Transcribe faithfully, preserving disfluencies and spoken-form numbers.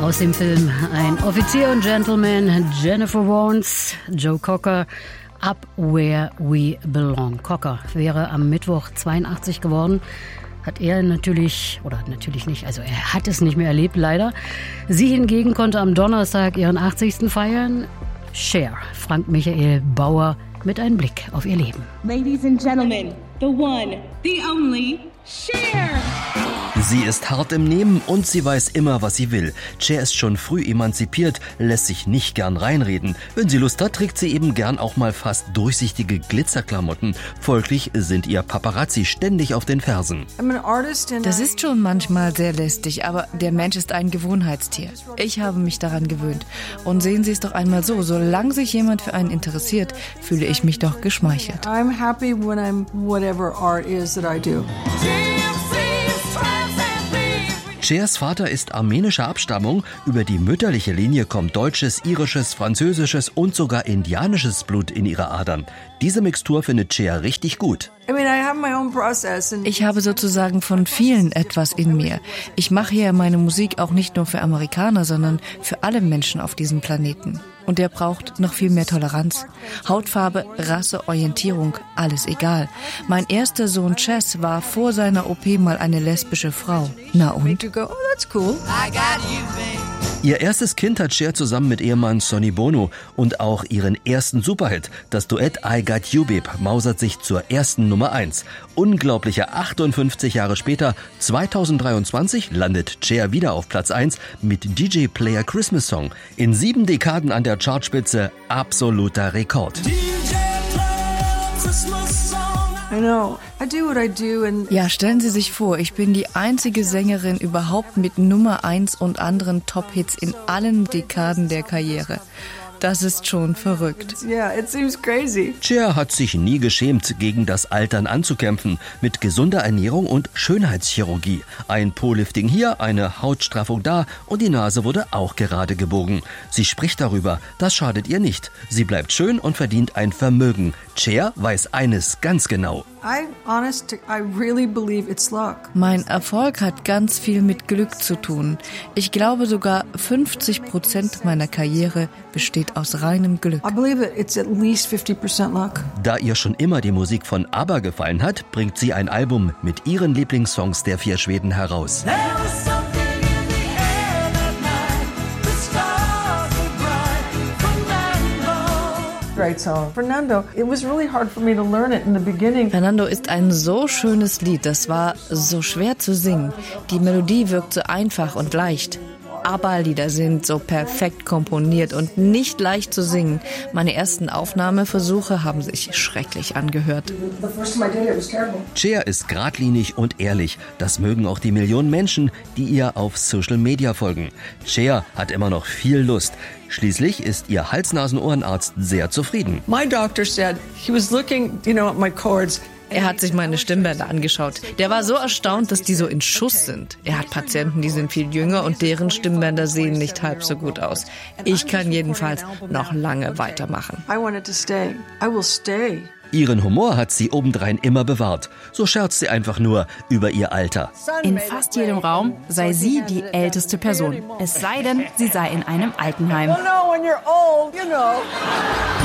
Aus dem Film Ein Offizier und Gentleman, Jennifer Warnes, Joe Cocker, Up Where We Belong. Cocker wäre am Mittwoch zweiundachtzig geworden. Hat er natürlich, oder natürlich nicht, also er hat es nicht mehr erlebt, leider. Sie hingegen konnte am Donnerstag ihren achtzigsten feiern. Cher, Frank Michael Bauer mit einem Blick auf ihr Leben. Ladies and Gentlemen, the one, the only, Cher! Sie ist hart im Nehmen und sie weiß immer, was sie will. Cher ist schon früh emanzipiert, lässt sich nicht gern reinreden. Wenn sie Lust hat, trägt sie eben gern auch mal fast durchsichtige Glitzerklamotten. Folglich sind ihr Paparazzi ständig auf den Fersen. Das ist schon manchmal sehr lästig, aber der Mensch ist ein Gewohnheitstier. Ich habe mich daran gewöhnt. Und sehen Sie es doch einmal so, solange sich jemand für einen interessiert, fühle ich mich doch geschmeichelt. I'm happy when I'm whatever art is that I do. Chers Vater ist armenischer Abstammung, über die mütterliche Linie kommt deutsches, irisches, französisches und sogar indianisches Blut in ihre Adern. Diese Mixtur findet Cher richtig gut. Ich habe sozusagen von vielen etwas in mir. Ich mache hier meine Musik auch nicht nur für Amerikaner, sondern für alle Menschen auf diesem Planeten. Und der braucht noch viel mehr Toleranz. Hautfarbe, Rasse, Orientierung, alles egal. Mein erster Sohn Chess war vor seiner O P mal eine lesbische Frau. Na und? Ihr erstes Kind hat Cher zusammen mit Ehemann Sonny Bono und auch ihren ersten Superhit. Das Duett I Got You Babe mausert sich zur ersten Nummer eins. Unglaubliche achtundfünfzig Jahre später, zweitausenddreiundzwanzig, landet Cher wieder auf Platz eins mit D J Player Christmas Song. In sieben Dekaden an der Chartspitze, absoluter Rekord. I know. I do what I do and Ja, stellen Sie sich vor, ich bin die einzige Sängerin überhaupt mit Nummer eins und anderen Top-Hits in allen Dekaden der Karriere. Das ist schon verrückt. yeah, it seems crazy. Cher hat sich nie geschämt, gegen das Altern anzukämpfen, mit gesunder Ernährung und Schönheitschirurgie. Ein Po-Lifting hier, eine Hautstraffung da und die Nase wurde auch gerade gebogen. Sie spricht darüber, das schadet ihr nicht. Sie bleibt schön und verdient ein Vermögen. Cher weiß eines ganz genau. I honest, I really believe it's luck. Mein Erfolg hat ganz viel mit Glück zu tun. Ich glaube sogar fünfzig Prozent meiner Karriere besteht aus reinem Glück. I believe that it's at least fifty percent luck. Da ihr schon immer die Musik von ABBA gefallen hat, bringt sie ein Album mit ihren Lieblingssongs der vier Schweden heraus. Great song. Fernando, it was really hard for me to learn it in the beginning. Fernando ist ein so schönes Lied, das war so schwer zu singen. Die Melodie wirkt so einfach und leicht. ABBA-Lieder sind so perfekt komponiert und nicht leicht zu singen. Meine ersten Aufnahmeversuche haben sich schrecklich angehört. The first time I did it was terrible. Cher ist geradlinig und ehrlich. Das mögen auch die Millionen Menschen, die ihr auf Social Media folgen. Cher hat immer noch viel Lust. Schließlich ist ihr Hals-Nasen-Ohrenarzt sehr zufrieden. My doctor said he was looking, you know, at my chords. Er hat sich meine Stimmbänder angeschaut. Der war so erstaunt, dass die so in Schuss sind. Er hat Patienten, die sind viel jünger und deren Stimmbänder sehen nicht halb so gut aus. Ich kann jedenfalls noch lange weitermachen. I wanted to stay. I will stay. Ihren Humor hat sie obendrein immer bewahrt. So scherzt sie einfach nur über ihr Alter. In fast jedem Raum sei sie die älteste Person. Es sei denn, sie sei in einem Altenheim. Oh no, when you're old, you know.